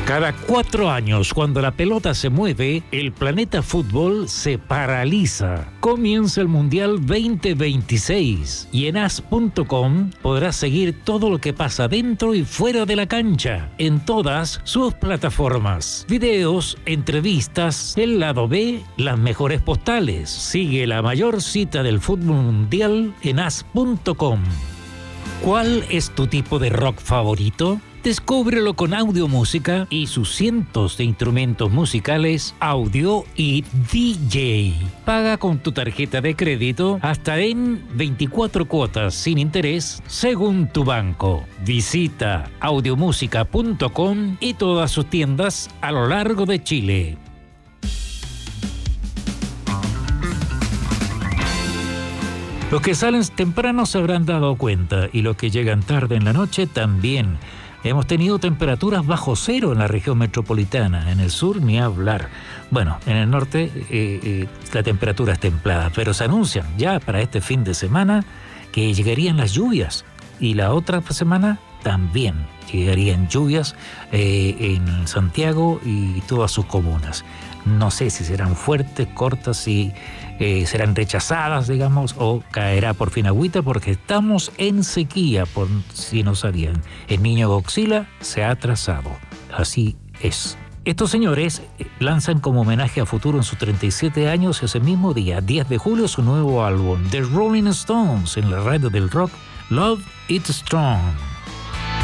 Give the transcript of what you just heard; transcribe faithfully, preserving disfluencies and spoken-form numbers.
Cada cuatro años, cuando la pelota se mueve, el planeta fútbol se paraliza. Comienza el Mundial veinte veintiséis y en as punto com podrás seguir todo lo que pasa dentro y fuera de la cancha, en todas sus plataformas. Videos, entrevistas, el lado B, las mejores postales. Sigue la mayor cita del fútbol mundial en as punto com. ¿Cuál es tu tipo de rock favorito? Descúbrelo con Audio Música y sus cientos de instrumentos musicales, audio y D J. Paga con tu tarjeta de crédito hasta en veinticuatro cuotas sin interés según tu banco. Visita audio música punto com y todas sus tiendas a lo largo de Chile. Los que salen temprano se habrán dado cuenta y los que llegan tarde en la noche también. Hemos tenido temperaturas bajo cero en la región metropolitana, en el sur ni hablar. Bueno, en el norte eh, eh, la temperatura es templada, pero se anuncian ya para este fin de semana que llegarían las lluvias y la otra semana también llegarían lluvias eh, en Santiago y todas sus comunas. No sé si serán fuertes, cortas, si eh, serán rechazadas, digamos, o caerá por fin agüita, porque estamos en sequía, por si no sabían. El niño Godzilla se ha atrasado. Así es. Estos señores lanzan como homenaje a Futuro en sus treinta y siete años ese mismo día, diez de julio, su nuevo álbum, The Rolling Stones, en la radio del rock, Love It Strong.